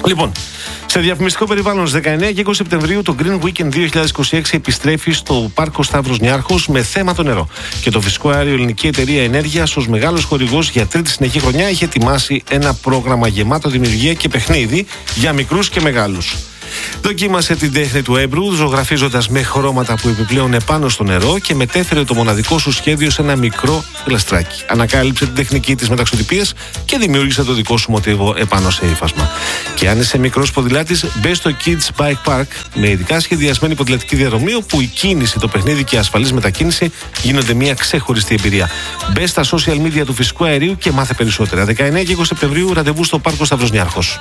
Λοιπόν, σε διαφημιστικό περιβάλλον, στις 19 και 20 Σεπτεμβρίου το Green Weekend 2026 επιστρέφει στο Πάρκο Σταύρος Νιάρχος με θέμα το νερό. Και το φυσικό αέριο Ελληνική Εταιρεία Ενέργειας, ως μεγάλος χορηγός για τρίτη συνεχή χρονιά, έχει ετοιμάσει ένα πρόγραμμα γεμάτο δημιουργία και παιχνίδι για μικρούς και μεγάλους. Δοκίμασε την τέχνη του έμπρου, ζωγραφίζοντας με χρώματα που επιπλέον επάνω στο νερό και μετέφερε το μοναδικό σου σχέδιο σε ένα μικρό γλαστράκι. Ανακάλυψε την τεχνική της μεταξωτυπίας και δημιούργησε το δικό σου μοτίβο επάνω σε ύφασμα. Και αν είσαι μικρός ποδηλάτης, μπε στο Kids Bike Park με ειδικά σχεδιασμένη ποδηλατική διαδρομή, όπου η κίνηση, το παιχνίδι και η ασφαλής μετακίνηση γίνονται μια ξεχωριστή εμπειρία. Μπε στα social media του φυσικού αερίου και μάθε περισσότερα. 19 και 20 Σεπτεμβρίου ραντεβού στο Πάρκο Σταύρος Νιάρχος.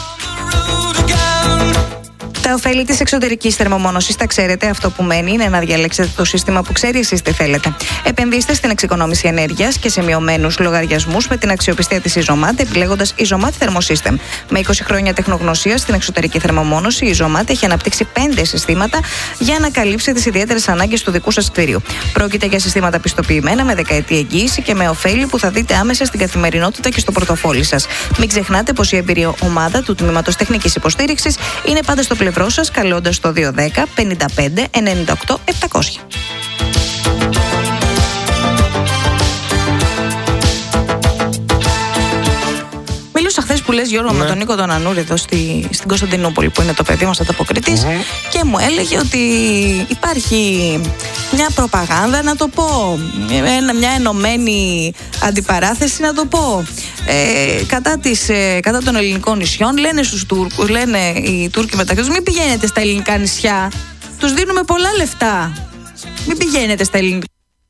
Τα ωφέλη της εξωτερικής θερμομόνωσης τα ξέρετε. Αυτό που μένει είναι να διαλέξετε το σύστημα που ξέρει εσείς τι θέλετε. Επενδύστε στην εξοικονόμηση ενέργειας και σε μειωμένους λογαριασμούς με την αξιοπιστία της Isomat, επιλέγοντας Isomat Thermosystem. Με 20 χρόνια τεχνογνωσίας στην εξωτερική θερμομόνωση, η Isomat έχει αναπτύξει 5 συστήματα για να καλύψει τις ιδιαίτερες ανάγκες του δικού σας κτίριου. Πρόκειται για συστήματα πιστοποιημένα με δεκαετή εγγύηση και με ωφέλη που θα δείτε άμεσα στην καθημερινότητα και στο πορτοφόλι σας. Μην ξεχνάτε πως η εμπειρία ομάδα του Τμήματος Τεχνικής Υποστήριξης είναι πάντα στο πλευρό σας, καλώντας το 210 55 98 700. Μίλησα χθες που λες, Γιώργο, με τον Νίκο τον Ανούρη εδώ στην Κωνσταντινούπολη, που είναι το παιδί μας ανταποκριτής, και μου έλεγε ότι υπάρχει μια προπαγάνδα, να το πω, μια ενωμένη αντιπαράθεση, να το πω, κατά των ελληνικών νησιών. Λένε στους Τούρκους, λένε οι Τούρκοι μεταξύ τους, μην πηγαίνετε στα ελληνικά νησιά, τους δίνουμε πολλά λεφτά, μην πηγαίνετε στα ελληνικά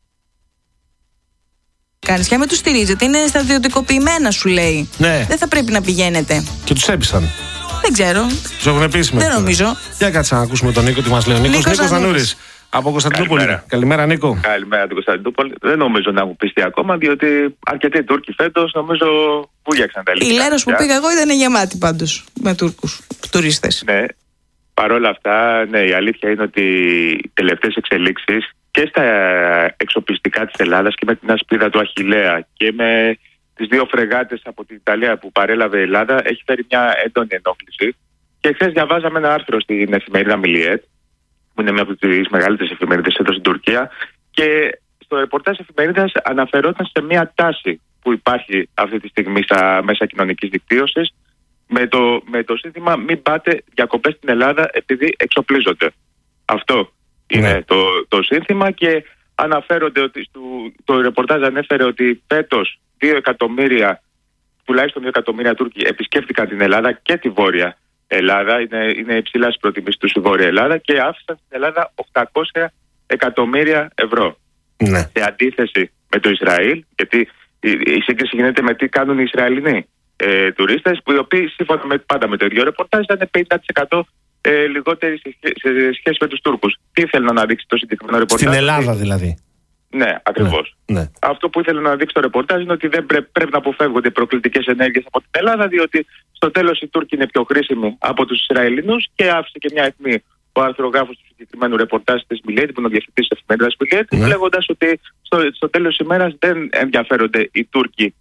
νησιά, με τους στηρίζετε, είναι στρατιωτικοποιημένα, σου λέει. Ναι. Δεν θα πρέπει να πηγαίνετε. Και τους έπεισαν. Δεν ξέρω. Τους έχουν επίσημα. Δεν νομίζω. Για κάτσε να ακούσουμε τον Νίκο τι μας λέει. Ο Νίκος Ανούρης από Κωνσταντινούπολη. Καλημέρα, Νίκο. Καλημέρα από Κωνσταντινούπολη. Δεν νομίζω να έχουν πιστεί ακόμα, διότι αρκετοί Τούρκοι φέτος νομίζω βούλιαξαν τα ελληνικά. Η Λέρος που πήγα εγώ ήταν γεμάτη πάντως με Τούρκους τουρίστες. Ναι. Παρ' όλα αυτά, ναι, η αλήθεια είναι ότι οι τελευταίες εξελίξεις και στα εξοπλιστικά της Ελλάδας και με την ασπίδα του Αχιλλέα και με τις 2 φρεγάτες από την Ιταλία που παρέλαβε η Ελλάδα, έχει φέρει μια έντονη ενόχληση. Και χθες διαβάζαμε ένα άρθρο στην εφημερίδα Μιλιέτ, που είναι μια από τις μεγαλύτερες εφημερίδες εδώ στην Τουρκία, και στο ρεπορτάζ εφημερίδας αναφερόταν σε μια τάση που υπάρχει αυτή τη στιγμή στα μέσα κοινωνικής δικτύωσης, με το σύνθημα «Μην πάτε διακοπές στην Ελλάδα επειδή εξοπλίζονται». Αυτό είναι το σύνθημα, και αναφέρονται ότι το ρεπορτάζ ανέφερε ότι φέτος 2 εκατομμύρια, τουλάχιστον 2 εκατομμύρια Τούρκοι επισκέφτηκαν την Ελλάδα και τη Βόρεια Ελλάδα. Είναι υψηλά στις προτιμήσεις τους η Βόρεια Ελλάδα, και άφησαν στην Ελλάδα 800 εκατομμύρια ευρώ. Ναι. Σε αντίθεση με το Ισραήλ, γιατί η σύγκριση γίνεται με τι κάνουν οι Ισραηλινοί τουρίστες, οι οποίοι σύμφωνα πάντα με το ίδιο ρεπορτάζ ήταν 50% λιγότεροι σε σχέση με τους Τούρκους. Τι ήθελε να δείξει το συγκεκριμένο ρεπορτάζ? Στην Ελλάδα δηλαδή. Ναι, ακριβώς. Ναι. Αυτό που ήθελε να δείξει το ρεπορτάζ είναι ότι δεν πρέπει να αποφεύγονται προκλητικές ενέργειες από την Ελλάδα, διότι στο τέλος οι Τούρκοι είναι πιο χρήσιμοι από τους Ισραηλινούς, και άφησε και μια αιχμή ο αρθρογράφος του συγκεκριμένου ρεπορτάζ της Μιλιέτ, που είναι ο διευθυντής της εφημερίδας Μιλιέτ, λέγοντας ότι στο τέλος της ημέρας δεν ενδιαφέρονται οι Τούρκοι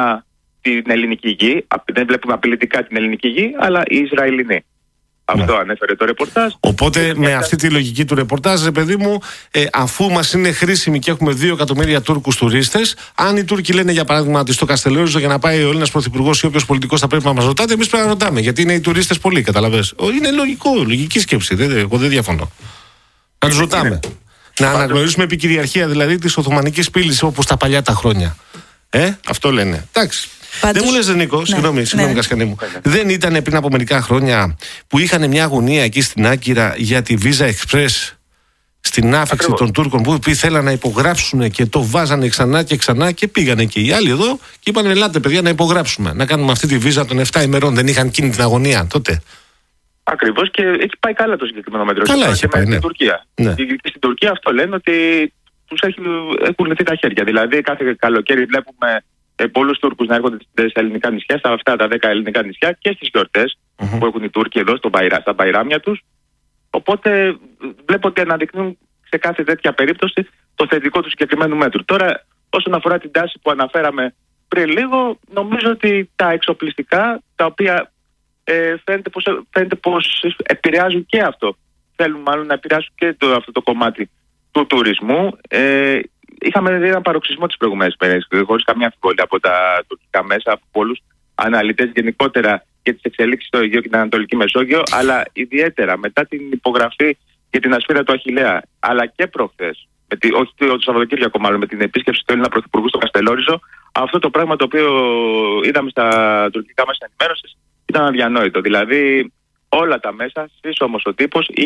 την ελληνική γη, δεν βλέπουμε απειλητικά την ελληνική γη, αλλά οι Ισραηλινοί. Αυτό ανέφερε το ρεπορτάζ. Οπότε με αυτή τη λογική του ρεπορτάζ, παιδί μου, αφού μας είναι χρήσιμοι και έχουμε 2 εκατομμύρια Τούρκους τουρίστες, αν οι Τούρκοι λένε για παράδειγμα ότι στο Καστελόριζο για να πάει ο Έλληνας πρωθυπουργός ή όποιος πολιτικός θα πρέπει να μας ρωτάτε, εμείς πρέπει να ρωτάμε. Γιατί είναι οι τουρίστες πολλοί, καταλαβες. Είναι λογική σκέψη. Εγώ δεν διαφωνώ. Να τους ρωτάμε. Να αναγνωρίσουμε επικυριαρχία δηλαδή της Οθωμανικής πύλης όπως τα παλιά τα χρόνια. Αυτό λένε. Εντάξει. Πάντως, δεν μου λες, Νίκο, συγγνώμη, Κασκανή μου. Δεν ήταν πριν από μερικά χρόνια που είχαν μια αγωνία εκεί στην Άγκυρα για τη Visa Express, στην άφηξη των Τούρκων, που θέλαν να υπογράψουν και το βάζανε ξανά και ξανά, και πήγανε και οι άλλοι εδώ και είπαν: ελάτε, παιδιά, να υπογράψουμε. Να κάνουμε αυτή τη βίζα των 7 ημερών. Δεν είχαν εκείνη την αγωνία τότε? Ακριβώς, και έχει πάει καλά το συγκεκριμένο μέτρο. Καλά έχει πάει, στην Τουρκία. Ναι. Και στην Τουρκία αυτό λένε ότι τους έχουν λυθεί τα χέρια. Δηλαδή, κάθε καλοκαίρι βλέπουμε πολλούς Τούρκους να έρχονται στα ελληνικά νησιά, στα αυτά τα 10 ελληνικά νησιά, και στις γιορτές που έχουν οι Τούρκοι εδώ στα μπαϊράμια τους. Οπότε βλέπω ότι αναδεικνύουν σε κάθε τέτοια περίπτωση το θετικό του συγκεκριμένου μέτρου. Τώρα, όσον αφορά την τάση που αναφέραμε πριν λίγο, νομίζω ότι τα εξοπλιστικά, τα οποία φαίνεται πως επηρεάζουν και αυτό. Θέλουν μάλλον να επηρεάσουν και αυτό το κομμάτι του τουρισμού. Είχαμε δει έναν παροξισμό τις προηγούμενες μέρες, χωρίς καμία αμφιβολία, από τα τουρκικά μέσα, από πολλούς αναλυτές γενικότερα για τις εξελίξεις στο Αιγαίο και την Ανατολική Μεσόγειο, αλλά ιδιαίτερα μετά την υπογραφή και την ασφύρα του Αχιλλέα, αλλά και προχθές, όχι το Σαββατοκύριακο μάλλον, με την επίσκεψη του Έλληνα Πρωθυπουργού στο Καστελόριζο, αυτό το πράγμα το οποίο είδαμε στα τουρκικά μέσα ενημέρωσης ήταν αδιανόητο. Δηλαδή, όλα τα μέσα, ίσως όμως ο τύπος,